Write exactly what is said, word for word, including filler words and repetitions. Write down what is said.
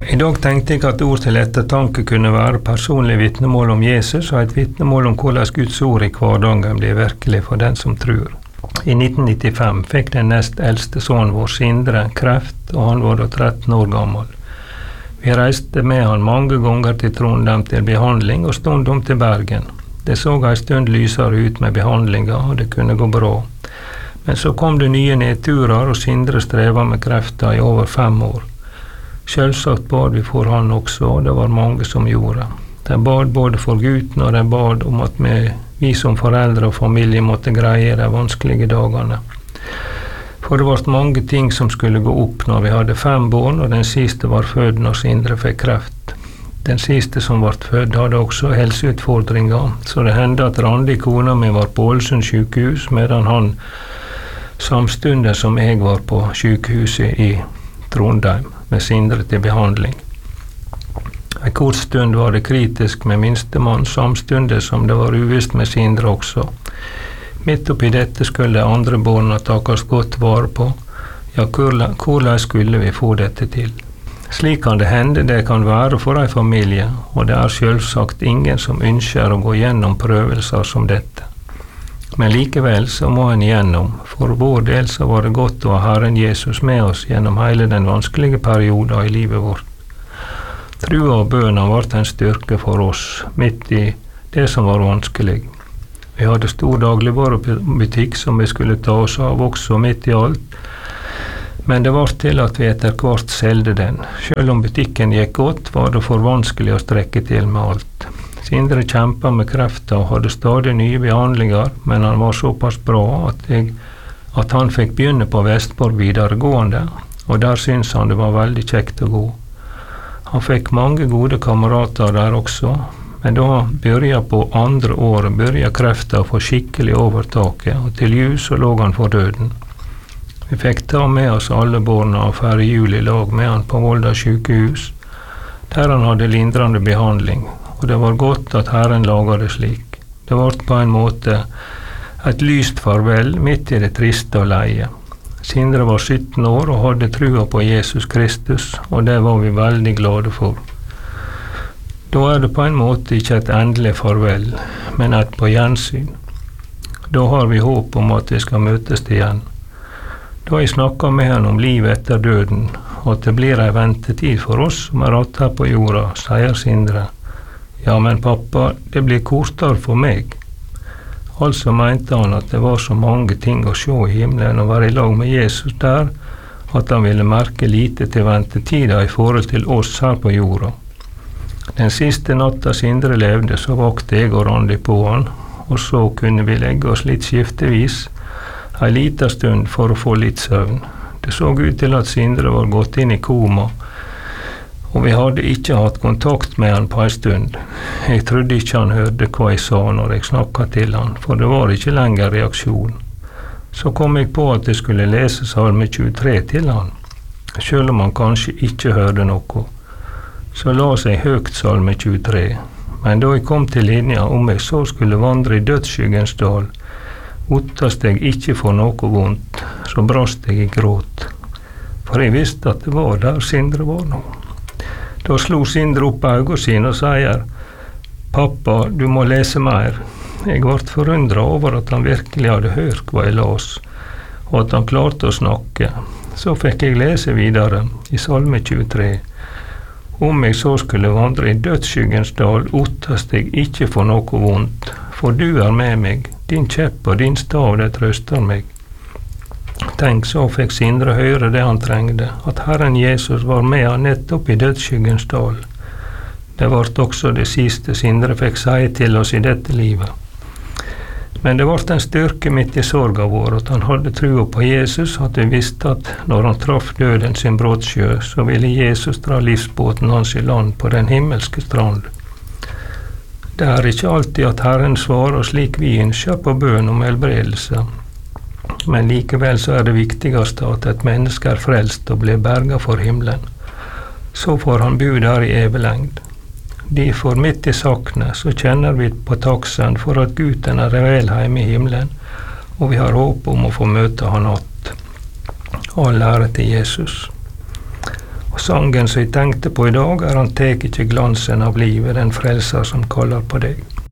I dag tenkte jeg at ord til ettertanke kunne være personlig vitnemål om Jesus og et vitnemål om hvordan Guds ord i hverdagen blir virkelig for den som tror. I nitten nittifem fikk den nest eldste sønnen vår Sindre kreft, og han var da tretten år gammel. Vi reiste med han mange ganger til Trondheim til behandling og stundom til Bergen. Det så en stund lysere ut med behandlinga, og det kunne gå bra. Men så kom det nye nedturer, og Sindre streva med krefter i over fem år. Selvsagt bad vi for han også, og det var mange som gjorde. De bad både for gutten, og de bad om at vi, vi som foreldre og familie måtte greie de vanskelige dagene. For det var mange ting som skulle gå opp når vi hadde fem barn, og den siste var født når Sindre fikk kreft. Den siste som ble født hadde også helseutfordringer, så det hendte at Randi, kona mi, var på Ålesund sykehus, medan han samstundet som jeg var på sykehuset i Trondheim med Sindre til behandling. En kort stund var det kritisk med minstemann, samstundet som det var uvisst med Sindre også. Midt oppi dette skulle de andre barna takes godt vare på. Ja, hvordan skulle vi få dette til? Slik kan det hende det kan være for en familie, og det er selvsagt ingen som ønsker å gå gjennom prøvelser som dette. Men likevel så må en igjennom. For vår del så var det godt å ha Herren Jesus med oss gjennom hele den vanskelige perioden i livet vårt. Trua og bønene var en styrke for oss, midt i det som var vanskelig. Vi hadde stor dagligvarebutikk som vi skulle ta oss av også midt i alt, men det var til at vi etter hvert selgde den. Selv om butikken gikk godt, var det for vanskelig å strekke til med alt. Sindre kjempet med krefter og hadde stadig nye behandlinger, men han var såpass bra at, jeg, at han fikk begynne på Vestborg videregående, og der syntes han det var veldig kjekt å gå. Han fikk mange gode kamerater der også, men da han begynte på andre året, begynte krefter å få skikkelig overtaket, og til jul så lå han for døden. Vi fikk ta med oss alle barna og feire jul i lag med han på Volda sykehus, der han hadde lindrende behandling, og det var godt at Herren laget det slik. Det var på en måte et lyst farvel midt i det triste og leie. Sindre var sytten år og hadde trua på Jesus Kristus, og det var vi veldig glade for. Da er det på en måte ikke et endelig farvel, men et på gjensyn. Da har vi håp om at vi skal møtes igjen. Da jeg snakket med han om livet etter døden, og at det blir en ventetid for oss som er att her på jorda, sier Sindre. Ja, men pappa, det blir kortere for meg. Altså mente han at det var så mange ting å se i himmelen og være i lag med Jesus der, at han ville merke lite til ventetida i forhold til oss her på jorda. Den siste natta Sindre levde, så vakte jeg og Randi på han, og så kunne vi legge oss litt skiftevis, en liten stund for å få litt søvn. Det så ut til at Sindre var gått inn i koma, og vi hadde ikke hatt kontakt med han på en stund. Jeg trodde ikke han hørte hva jeg sa når jeg snakket til han, for det var ikke lenger reaksjon. Så kom jeg på at jeg skulle lese Salme tjuetre til han, selv om han kanskje ikke hørte noe. Så la seg høyt Salme tjuetre, men da jeg kom til linja om jeg så skulle vandre i dødsskyggens dal, ottast jeg ikke for noe vondt, så brast jeg i gråt. For jeg visste at det var der Sindre var nå. Da slo Sindre opp øynene sine og sier, «Pappa, du må lese mer». Jeg ble forundret over at han virkelig hadde hørt hva jeg las, og at han klarte å snakke. Så fikk jeg lese videre i Salme tjuetre. Om jeg så skulle vandre i dødsskyggens dal, ottast jeg ikke for noe vondt, for du er med meg. Din kjepp og din stav, det trøster meg. Tenk, så fikk Sindre høre det han trengte, at Herren Jesus var med han nettopp i dødsskyggens dal. Det var også det siste Sindre fikk si til oss i dette livet. Men det var en styrke midt i sorga vår, at han hadde trua på Jesus, at vi visste at når han traff døden sin brottsjø, så ville Jesus dra livsbåten hans i land på den himmelske strand. Det er ikke alltid at Herren svarer slik vi ønsker på bønn om helbredelse, men likevel så er det viktigste at et menneske er frelst og blir berget for himmelen. Så får han bo der i evelengd. Derfor midt i sakene så kjenner vi på taksen for at Guden er vel hjemme i himmelen, og vi har håp om å få møte han att. All ære til Jesus. Og Sangen som jeg tenkte på i dag, er Han tek ikke glansen av livet, den frelser som kaller på deg.